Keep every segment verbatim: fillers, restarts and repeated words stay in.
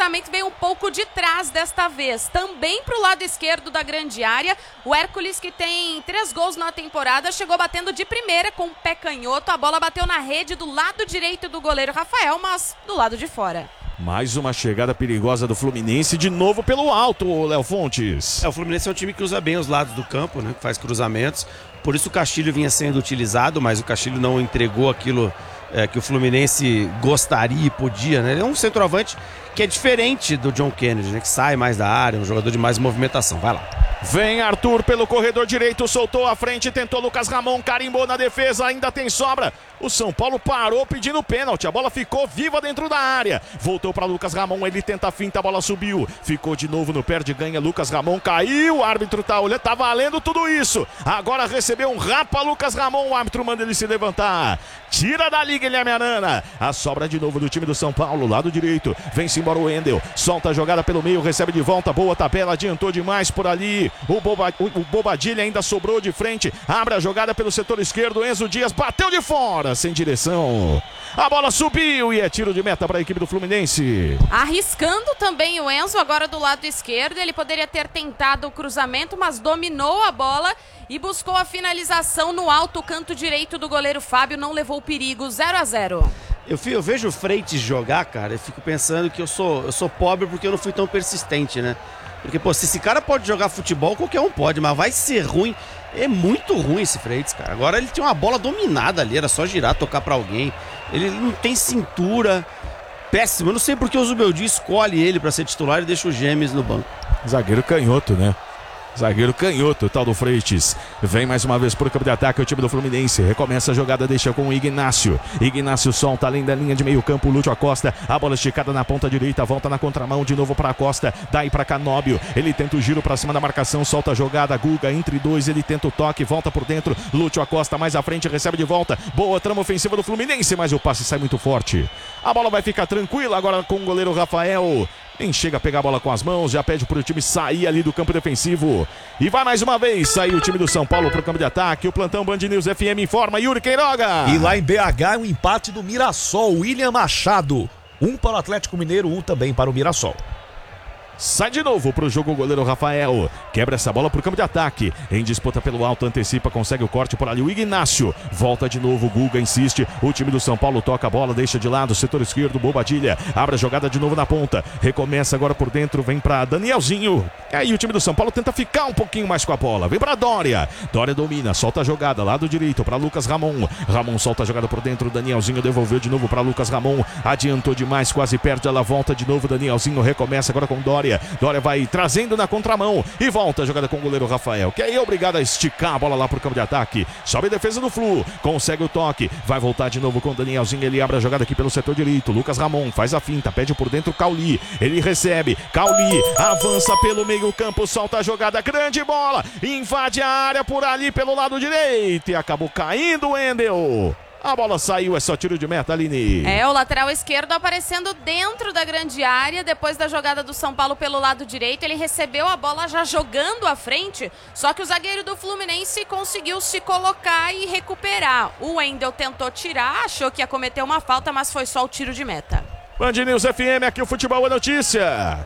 cruzamento veio um pouco de trás desta vez. Também pro lado esquerdo da grande área. O Hércules, que tem três gols na temporada, chegou batendo de primeira com o pé canhoto. A bola bateu na rede do lado direito do goleiro Rafael, mas do lado de fora. Mais uma chegada perigosa do Fluminense, de novo pelo alto, Léo Fontes. É, o Fluminense é um time que usa bem os lados do campo, né? Faz cruzamentos. Por isso o Castilho vinha sendo utilizado, mas o Castilho não entregou aquilo é, que o Fluminense gostaria e podia, né? Ele é um centroavante que é diferente do John Kennedy, né? Que sai mais da área, um jogador de mais movimentação. Vai lá. Vem Arthur pelo corredor direito, soltou a frente, tentou Lucas Ramon, carimbou na defesa, ainda tem sobra. O São Paulo parou pedindo pênalti, a bola ficou viva dentro da área. Voltou para Lucas Ramon, ele tenta a finta, a bola subiu. Ficou de novo no perde ganha, Lucas Ramon caiu, o árbitro tá olhando, tá valendo tudo isso. Agora recebeu um rapa Lucas Ramon, o árbitro manda ele se levantar. Tira dali Guilherme Arana. A sobra de novo do time do São Paulo, lado direito. Vem-se embora o Wendel, solta a jogada pelo meio, recebe de volta, boa tabela, adiantou demais por ali. O, Boba, o, o Bobadilha ainda sobrou de frente, abre a jogada pelo setor esquerdo, Enzo Dias bateu de fora, sem direção. A bola subiu e é tiro de meta para a equipe do Fluminense. Arriscando também o Enzo, agora do lado esquerdo. Ele poderia ter tentado o cruzamento, mas dominou a bola e buscou a finalização no alto canto direito do goleiro Fábio. Não levou perigo, zero a zero. Eu, eu vejo o Freitas jogar, cara, eu fico pensando que eu sou, eu sou pobre porque eu não fui tão persistente, né? Porque, pô, se esse cara pode jogar futebol, qualquer um pode, mas vai ser ruim. É muito ruim esse Freitas, cara. Agora ele tem uma bola dominada ali, era só girar, tocar pra alguém. Ele não tem cintura. Péssimo. Eu não sei porque o Zubeldia escolhe ele pra ser titular e deixa o Gêmeos no banco. Zagueiro canhoto, né? Zagueiro canhoto, tal do Freitas. Vem mais uma vez pro campo de ataque o time do Fluminense. Recomeça a jogada, deixa com o Ignácio. Ignácio solta além da linha de meio campo. Lúcio Acosta, a bola esticada na ponta direita. Volta na contramão de novo para Acosta. Daí para Canóbio. Ele tenta o giro para cima da marcação. Solta a jogada. Guga entre dois. Ele tenta o toque. Volta por dentro. Lúcio Acosta mais à frente. Recebe de volta. Boa trama ofensiva do Fluminense. Mas o passe sai muito forte. A bola vai ficar tranquila agora com o goleiro Rafael. Nem chega a pegar a bola com as mãos, já pede para o time sair ali do campo defensivo. E vai mais uma vez sair o time do São Paulo para o campo de ataque. O plantão Band News F M informa, Yuri Queiroga. E lá em B H, um empate do Mirassol, William Machado. Um para o Atlético Mineiro, um também para o Mirassol. Sai de novo pro jogo o goleiro Rafael. Quebra essa bola pro campo de ataque. Em disputa pelo alto, antecipa, consegue o corte por ali. O Ignácio. Volta de novo, Guga insiste. O time do São Paulo toca a bola, deixa de lado. Setor esquerdo, Bobadilha. Abre a jogada de novo na ponta. Recomeça agora por dentro, vem pra Danielzinho. Aí o time do São Paulo tenta ficar um pouquinho mais com a bola. Vem pra Dória. Dória domina, solta a jogada. Lado direito pra Lucas Ramon. Ramon solta a jogada por dentro. Danielzinho devolveu de novo pra Lucas Ramon. Adiantou demais, quase perde. Ela volta de novo. Danielzinho recomeça agora com Dória. Dória vai trazendo na contramão e volta a jogada com o goleiro Rafael, que aí é obrigado a esticar a bola lá pro campo de ataque. Sobe a defesa do Flu, consegue o toque, vai voltar de novo com o Danielzinho. Ele abre a jogada aqui pelo setor direito. Lucas Ramon faz a finta, pede por dentro Cauli. Ele recebe, Cauli avança pelo meio campo, solta a jogada, grande bola, invade a área por ali pelo lado direito e acabou caindo o Wendel. A bola saiu, é só tiro de meta, Aline. É, o lateral esquerdo aparecendo dentro da grande área, depois da jogada do São Paulo pelo lado direito. Ele recebeu a bola já jogando à frente, só que o zagueiro do Fluminense conseguiu se colocar e recuperar. O Wendel tentou tirar, achou que ia cometer uma falta, mas foi só o tiro de meta. Band News F M, aqui o Futebol é Notícia.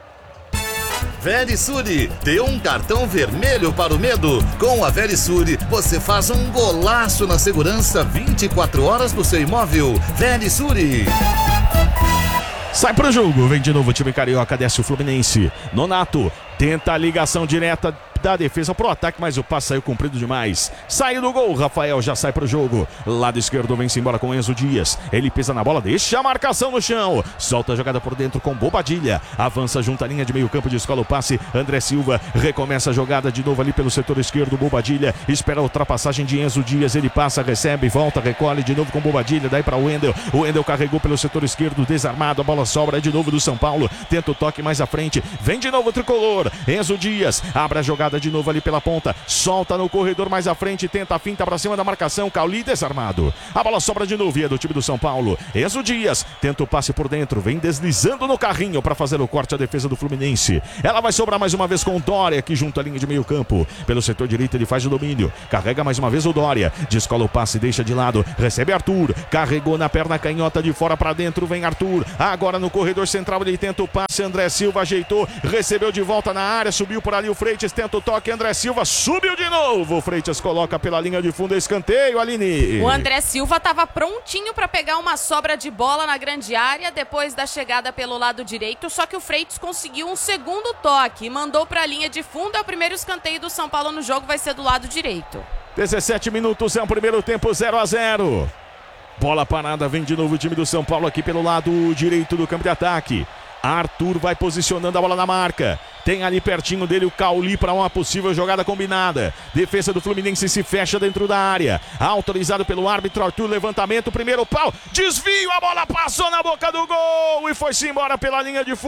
Verisure, dê um cartão vermelho para o medo. Com a Verisure, você faz um golaço na segurança vinte e quatro horas do seu imóvel. Verisure. Sai pro jogo, vem de novo o time carioca, desce o Fluminense. Nonato tenta a ligação direta da defesa pro ataque, mas o passe saiu comprido demais. Saiu do gol, Rafael já sai pro jogo. Lado esquerdo vem-se embora com Enzo Dias. Ele pisa na bola, deixa a marcação no chão. Solta a jogada por dentro com Bobadilha. Avança junto à linha de meio campo, descola o passe. André Silva recomeça a jogada de novo ali pelo setor esquerdo. Bobadilha espera a ultrapassagem de Enzo Dias. Ele passa, recebe, volta, recolhe de novo com Bobadilha. Daí para o Wendel. O Wendel carregou pelo setor esquerdo, desarmado. A bola sobra de novo do São Paulo. Tenta o toque mais à frente. Vem de novo o tricolor. Enzo Dias abre a jogada jogada de novo ali pela ponta. Solta no corredor mais à frente, tenta a finta pra cima da marcação. Cauli desarmado. A bola sobra de novo e é do time do São Paulo. Enzo Dias tenta o passe por dentro, vem deslizando no carrinho para fazer o corte à defesa do Fluminense. Ela vai sobrar mais uma vez com o Dória aqui junto à linha de meio campo. Pelo setor direito ele faz o domínio. Carrega mais uma vez o Dória. Descola o passe, deixa de lado. Recebe Arthur. Carregou na perna canhota de fora para dentro. Vem Arthur. Agora no corredor central ele tenta o passe. André Silva ajeitou. Recebeu de volta na área. Subiu por ali o Freitas. Tenta o toque. André Silva subiu de novo. O Freitas coloca pela linha de fundo. Escanteio, Aline. O André Silva estava prontinho para pegar uma sobra de bola na grande área depois da chegada pelo lado direito. Só que o Freitas conseguiu um segundo toque e mandou para a linha de fundo. É o primeiro escanteio do São Paulo no jogo. Vai ser do lado direito. dezessete minutos é o primeiro tempo, zero a zero. Bola parada, vem de novo o time do São Paulo aqui pelo lado direito do campo de ataque. Arthur vai posicionando a bola na marca. Tem ali pertinho dele o Cauli para uma possível jogada combinada. Defesa do Fluminense se fecha dentro da área. Autorizado pelo árbitro, Arthur, levantamento, primeiro pau. Desvio, a bola passou na boca do gol e foi-se embora pela linha de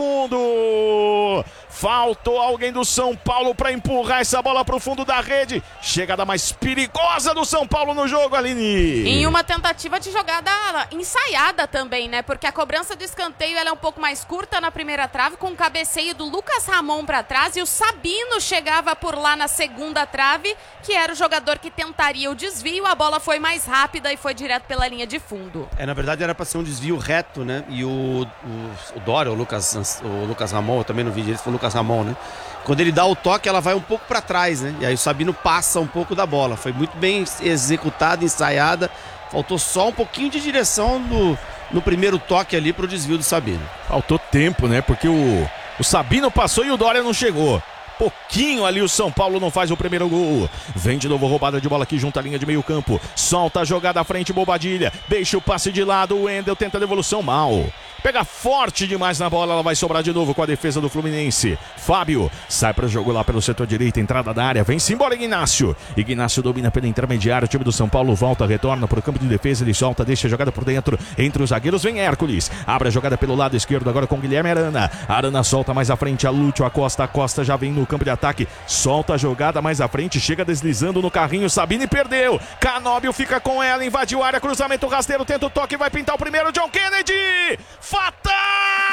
fundo. Faltou alguém do São Paulo para empurrar essa bola para o fundo da rede. Chegada mais perigosa do São Paulo no jogo, Aline. Em uma tentativa de jogada ensaiada também, né? Porque a cobrança do escanteio ela é um pouco mais curta na primeira trave, com o cabeceio do Lucas Ramon para trás, e o Sabino chegava por lá na segunda trave, que era o jogador que tentaria o desvio. A bola foi mais rápida e foi direto pela linha de fundo. É, na verdade era para ser um desvio reto, né? E o, o, o Dória, o Lucas, o Lucas Ramon, eu também não vi direito, foi o Lucas Ramon, né? Quando ele dá o toque, ela vai um pouco para trás, né? E aí o Sabino passa um pouco da bola. Foi muito bem executada, ensaiada. Faltou só um pouquinho de direção no, no primeiro toque ali pro desvio do Sabino. Faltou tempo, né? Porque o, o Sabino passou e o Dória não chegou. Pouquinho ali o São Paulo não faz o primeiro gol. Vem de novo roubada de bola aqui junto à linha de meio campo. Solta a jogada à frente, Bobadilha. Deixa o passe de lado, o Wendel tenta a devolução mal. Pega forte demais na bola, ela vai sobrar de novo com a defesa do Fluminense. Fábio sai para o jogo lá pelo setor direito, entrada da área. Vem-se embora Ignacio. Ignacio domina pela intermediária, o time do São Paulo volta, retorna para o campo de defesa, ele solta, deixa a jogada por dentro. Entre os zagueiros vem Hércules. Abre a jogada pelo lado esquerdo agora com Guilherme Arana. Arana solta mais à frente a Lúcio, a Costa, a Costa já vem no campo de ataque. Solta a jogada mais à frente, chega deslizando no carrinho, Sabine perdeu. Canóbio fica com ela, invadiu a área, cruzamento rasteiro, tenta o toque, vai pintar o primeiro, John Kennedy. Fatal!